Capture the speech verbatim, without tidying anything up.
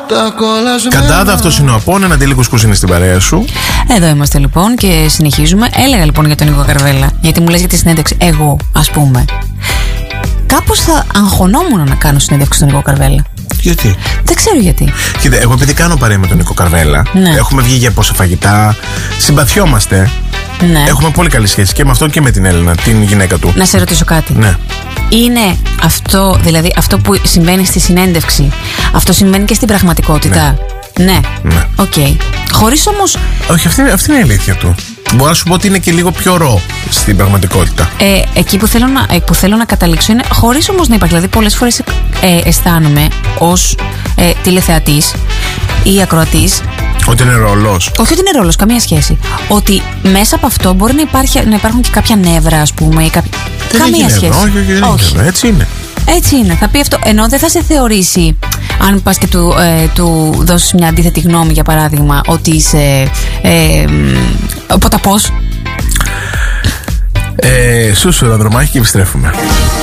Καντάδα, αυτό είναι ο Απόν, ένα αντίλικο κουζίνη στην παρέα σου. Εδώ είμαστε λοιπόν και συνεχίζουμε. Έλεγα λοιπόν για τον Νίκο Καρβέλα, γιατί μου λες για τη συνέντευξη. Εγώ, ας πούμε, κάπως θα αγχωνόμουν να κάνω συνέντευξη στον Νίκο Καρβέλα. Γιατί? Δεν ξέρω γιατί. Κοίτα, εγώ επειδή κάνω παρέα με τον Νίκο Καρβέλα, ναι. Έχουμε βγει για πόσα φαγητά, συμπαθιόμαστε. Ναι. Έχουμε πολύ καλή σχέση και με αυτόν και με την Έλληνα, την γυναίκα του. Να σε ρωτήσω κάτι. Ναι. Είναι αυτό, δηλαδή αυτό που συμβαίνει στη συνέντευξη, αυτό συμβαίνει και στην πραγματικότητα? Ναι. Ναι. Οκ. Ναι. Okay. Χωρίς όμως. Όχι, αυτή, αυτή είναι η αλήθεια του. Μπορώ να σου πω ότι είναι και λίγο πιο ρο στην πραγματικότητα. Ε, εκεί που θέλω, να, που θέλω να καταλήξω είναι χωρίς όμως να υπάρχει. Δηλαδή, πολλές φορές ε, αισθάνομαι ως ε, τηλεθεατής ή ακροατής. Ότι είναι ρόλος. Όχι ότι είναι ρόλος, καμία σχέση. Ότι μέσα από αυτό μπορεί να, υπάρχει, να υπάρχουν και κάποια νεύρα, ας πούμε. Ή κάποιο... Καμία σχέση. Όχι, όχι, όχι. όχι. Έτσι είναι. Έτσι είναι. Θα πει αυτό. Ενώ δεν θα σε θεωρήσει, αν πας και του, ε, του δώσεις μια αντίθετη γνώμη, για παράδειγμα, ότι είσαι. Ε, ο ποταπός. Ε, Σούσουρα, δρομάκι και επιστρέφουμε.